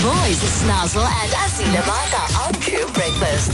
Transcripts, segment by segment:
Boys Snazzle and Asila Maka on True Breakfast.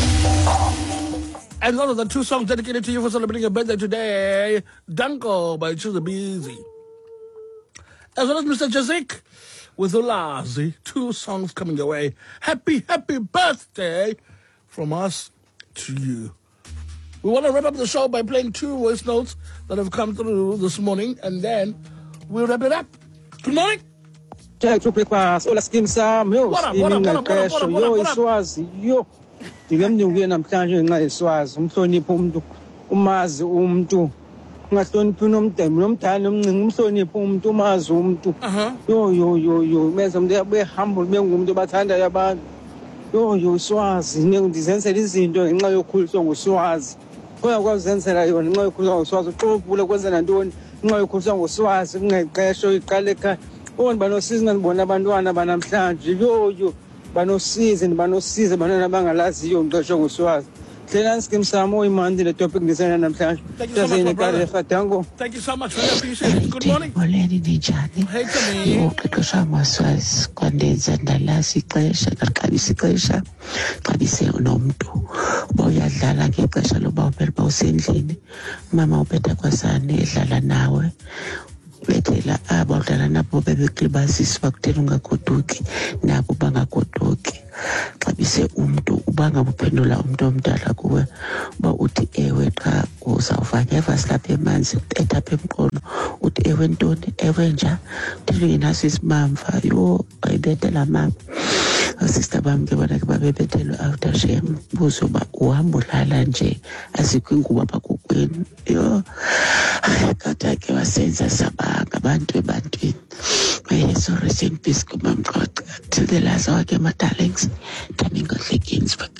And those are the two songs dedicated to you for celebrating your birthday today. Danko by Chizzy Beezy. As well as Mr. Jazik with Ulazi. Two songs coming your way. Happy, happy birthday from us to you. We want to wrap up the show by playing two voice notes that have come through this morning, and then we'll wrap it up. Good morning. True Breakfast. Ola skim sam yo. What up? Iswazi yo. Ndilemnyuke namhlanje nxa iswazi umhlonipho umuntu umazi umuntu ungahloniphi nomdemu nomdala omncinci umhlonipho umuntu umazi umuntu yo meze umuntu behumble bengumuntu bathandayo abantu yo iswazi ndizenzela izinto ngenxa yokhuliswa nguswazi uyakuzenzela yona ngenxa yokhuliswa nguswazi uxovule kwenza nantoni ngenxa yokhuliswa nguswazi kungeqesho iqale ekhaya banosizi ngibona abantwana banamhlanje yo banosize abantwana abangalaziyo ngixesho nguswazi hlela skim samo imandi le topic ngisena namhlanje Thank you so much for your appreciation. Good morning. Hey Tommy. Uqeqesha maswazi kwandenza ndalazi ixesha ngaqabisa ixesha xabise nomuntu uyadlala ngexesha loba ubele bawusendlini mama ubetha kwasane edlala nawe bethela abadlala nabo bebeklibasisi bakutela ungagoduki nabo bangagoduki xabise umuntu ubangabuphendula umuntu omdala kuwe ba uthi ewe xa uzawufaka evasilapha emanzi etapha emqolo uthi ewe ntoni ewe nja ndingenaso isimamva yo ayibethela mama sister bami ke bona ke babebethelwe after shame buzo ba uhamba udlala nje asikho ingubo abakokwenu yo kade ke wasenza sabanga abantu ebantwini so rest in peace kumamxoxa till the last wakhe my darlings Domingo Ginsburg.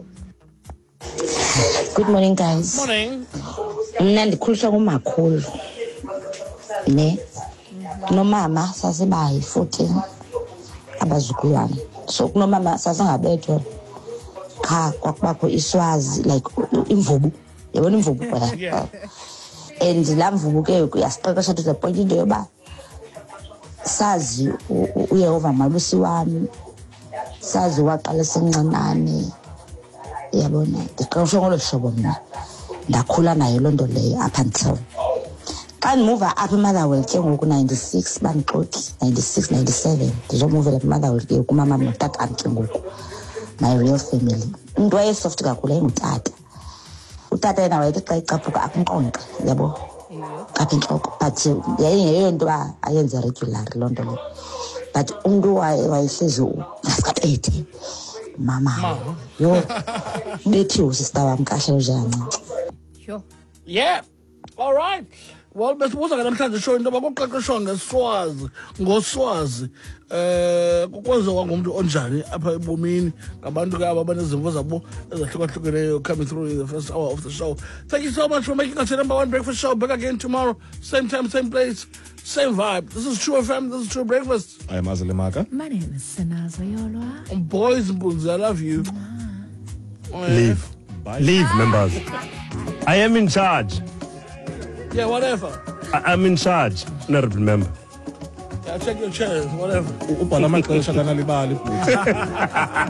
Good morning guys. Morning. Mna ndikhuliswa ngumakhulu ne nomama sasibayi 14 abazukulwana so kunomama sasingabethwe cha kwakubakho iswazi like imvubu yabona imvubu phela and la mvubu ke uyasiqeqesha to the point into yoba sazi uYehova malusi wami sazi waqala semncinane yabona ndiqeqeshwe ngolo hlobo mina ndakhula nayo lonto leyo up until xa ndimuva up eMotherwell ke ngoku 96 bandixoki 96 97 ndizomuvela eMotherwell ke kumama notata am ke ngoku my real family into wayesoft kakhulu engutata utata yena wayethi xa icaphuka akunqonqa yabo apha inhloko but yayiyo into ayenza regular lonto le but umuntu wayehlezi ngasikaphethe mama yo bethi usister wami kahle njengancinci Yeah. All right. Well, besibuza namhlanje show into bakuqeqeshwa ngoswazi kukwenziwa ngumuntu onjani apha ebomini ngabantu ke aba banezimvo zabo ezahlukahlukeneyo coming through in the first hour of the show. Thank you so much for making us your number one breakfast show. Back again tomorrow, same time, same place, same vibe. This is True FM, this is True Breakfast. I am Asila Maka. My name is Sinazo Yolwa. Boys, Bunzi, I love you. Leave. Leave, members. I am in charge. Yeah, whatever. I'm in charge. Honorable member. Yeah, check your chairs, whatever. ubhala amaxesha kanalibali